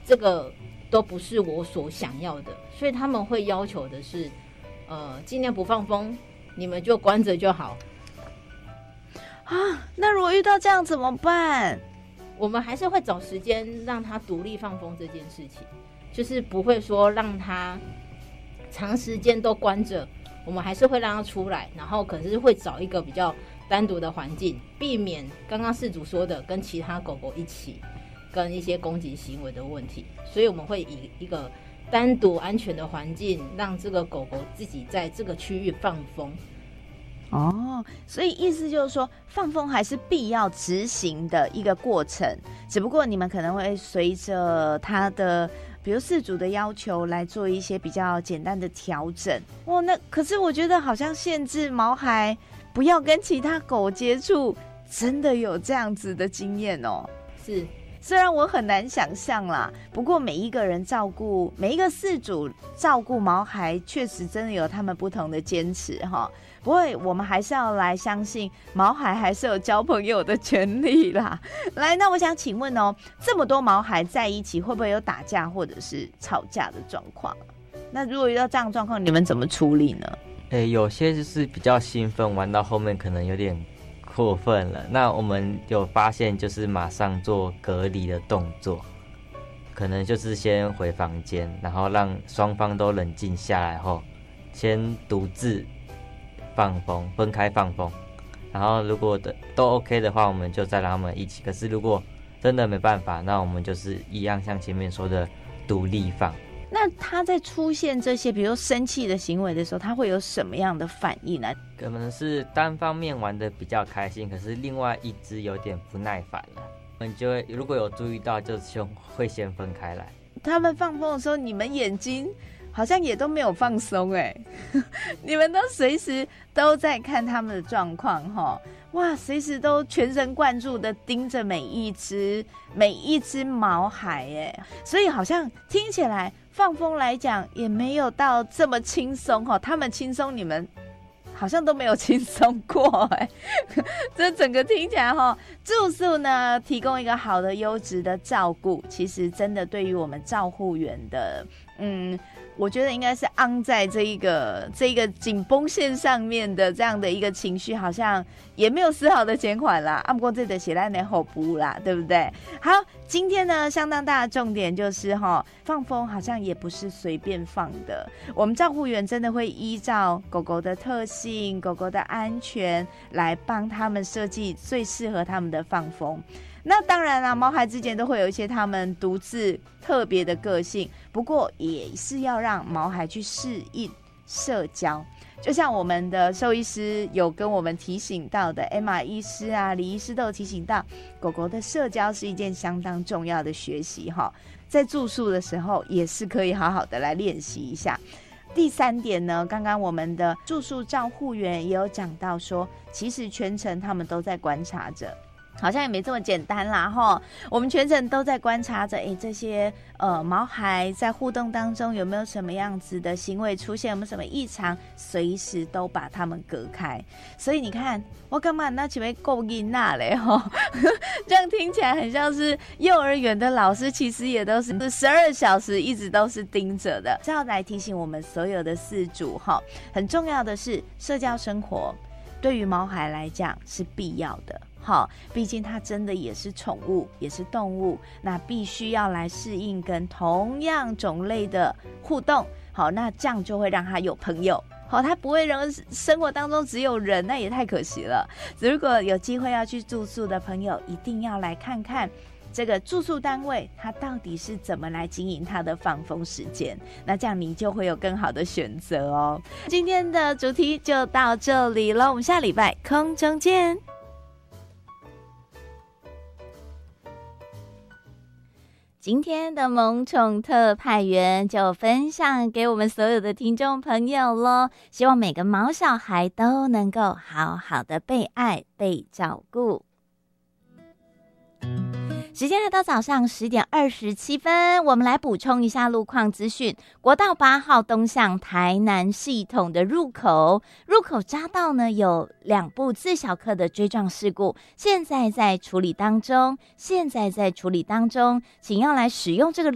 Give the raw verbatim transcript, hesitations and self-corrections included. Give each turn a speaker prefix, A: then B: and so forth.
A: 这个都不是我所想要的，所以他们会要求的是，呃，尽量不放风，你们就关着就好。
B: 啊，那如果遇到这样怎么办？
A: 我们还是会找时间让他独立放风这件事情，就是不会说让他长时间都关着，我们还是会让他出来，然后可是会找一个比较单独的环境，避免刚刚饲主说的跟其他狗狗一起跟一些攻击行为的问题，所以我们会以一个单独安全的环境，让这个狗狗自己在这个区域放风。
B: 哦，所以意思就是说，放风还是必要执行的一个过程，只不过你们可能会随着它的，比如饲主的要求来做一些比较简单的调整。哇，那可是我觉得好像限制毛孩不要跟其他狗接触，真的有这样子的经验哦。
A: 是。
B: 虽然我很难想象啦，不过每一个人照顾每一个饲主照顾毛孩，确实真的有他们不同的坚持哈。不过我们还是要来相信毛孩还是有交朋友的权利啦。来，那我想请问哦，这么多毛孩在一起，会不会有打架或者是吵架的状况？那如果遇到这样的状况，你们怎么处理呢？
C: 欸，有些就是比较兴奋，玩到后面可能有点过分了，那我们有发现就是马上做隔离的动作，可能就是先回房间，然后让双方都冷静下来后，先独自放风，分开放风，然后如果都 OK 的话，我们就再让他们一起，可是如果真的没办法，那我们就是一样像前面说的独立放。
B: 那他在出现这些比如生气的行为的时候，他会有什么样的反应呢？
C: 可能是单方面玩得比较开心，可是另外一只有点不耐烦了，我们就会如果有注意到，就会先分开来。
B: 他们放风的时候，你们眼睛好像也都没有放松哎，你们都随时都在看他们的状况哈。哇，随时都全神贯注的盯着每一只每一只毛孩哎，所以好像听起来放风来讲也没有到这么轻松哈。他们轻松，你们好像都没有轻松过哎。这整个听起来哈，住宿呢提供一个好的优质的照顾，其实真的对于我们照护员的嗯。我觉得应该是昂在这一个这一个紧绷线上面的这样的一个情绪，好像也没有丝毫的减缓啦。啊，不过这的写在那后补啦，对不对？好，今天呢相当大的重点就是哈，放风好像也不是随便放的。我们照护员真的会依照狗狗的特性、狗狗的安全来帮他们设计最适合他们的放风。那当然啦，毛孩之间都会有一些他们独自特别的个性，不过也是要让毛孩去适应社交。就像我们的兽医师有跟我们提醒到的 Emma 医师啊、李医师都有提醒到，狗狗的社交是一件相当重要的学习哈，在住宿的时候也是可以好好的来练习一下。第三点呢，刚刚我们的住宿照护员也有讲到说，其实全程他们都在观察着，好像也没这么简单啦齁。我们全程都在观察着，哎，这些呃毛孩在互动当中有没有什么样子的行为出现，有没有什么异常，随时都把他们隔开。所以你看，我干嘛那前面够硬那嘞齁？这样听起来很像是幼儿园的老师，其实也都是十二小时一直都是盯着的。是要来提醒我们所有的饲主齁，很重要的是社交生活对于毛孩来讲是必要的。好，毕竟它真的也是宠物，也是动物，那必须要来适应跟同样种类的互动。好，那这样就会让它有朋友。好，它不会让生活当中只有人，那也太可惜了。如果有机会要去住宿的朋友，一定要来看看这个住宿单位它到底是怎么来经营它的放风时间，那这样你就会有更好的选择哦。今天的主题就到这里了，我们下礼拜空中见。今天的萌宠特派员就分享给我们所有的听众朋友咯，希望每个毛小孩都能够好好的被爱、被照顾。时间来到早上十点二十七分，我们来补充一下路况资讯。国道八号东向台南系统的入口，入口匝道呢有两部自小客的追撞事故，现在在处理当中，现在在处理当中，请要来使用这个路